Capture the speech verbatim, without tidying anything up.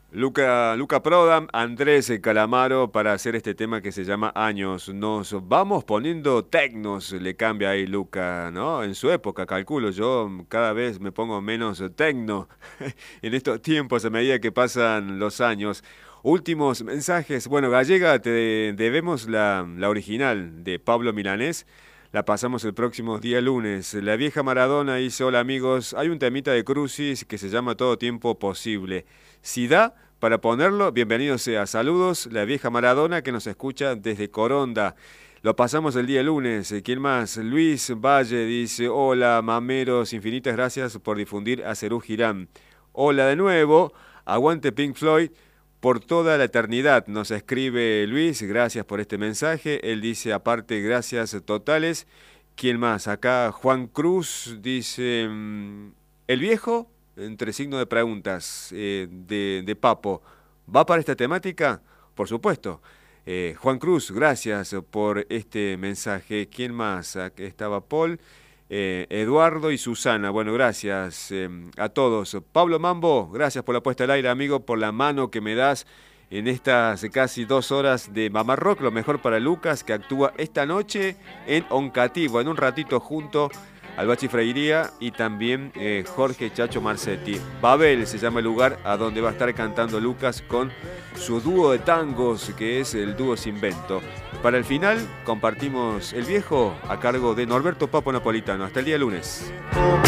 Luca, Luca Prodan, Andrés Calamaro para hacer este tema que se llama Años. Nos vamos poniendo tecnos, le cambia ahí Luca, ¿no? En su época, calculo, yo cada vez me pongo menos tecno en estos tiempos a medida que pasan los años. Últimos mensajes. Bueno, Gallega, te debemos la, la original de Pablo Milanés. La pasamos el próximo día lunes. La vieja Maradona dice, hola amigos, hay un temita de Crucis que se llama Todo Tiempo Posible. Si da para ponerlo, bienvenido sea. Saludos, la vieja Maradona que nos escucha desde Coronda. Lo pasamos el día lunes. ¿Quién más? Luis Valle dice, hola mameros, infinitas gracias por difundir a Serú Girán. Hola de nuevo, aguante Pink Floyd por toda la eternidad. Nos escribe Luis, gracias por este mensaje. Él dice, aparte, gracias totales. ¿Quién más? Acá Juan Cruz dice, el viejo, entre signos de preguntas, eh, de, de Papo, ¿va para esta temática? Por supuesto. Eh, Juan Cruz, gracias por este mensaje. ¿Quién más? Aquí estaba Paul, eh, Eduardo y Susana. Bueno, gracias eh, a todos. Pablo Mambo, gracias por la puesta al aire, amigo, por la mano que me das en estas casi dos horas de Mamá Rock. Lo mejor para Lucas, que actúa esta noche en Oncativo, en un ratito junto al Bachi Freiría y también eh, Jorge Chacho Marcetti. Babel se llama el lugar a donde va a estar cantando Lucas con su dúo de tangos, que es el dúo Sinvento. Para el final compartimos El Viejo a cargo de Norberto Papo Napolitano. Hasta el día lunes.